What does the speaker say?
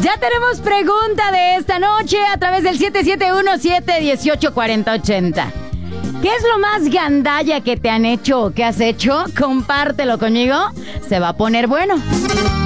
Ya tenemos pregunta de esta noche a través del 771-718-4080. ¿Qué es lo más gandalla que te han hecho o que has hecho? Compártelo conmigo. Se va a poner bueno.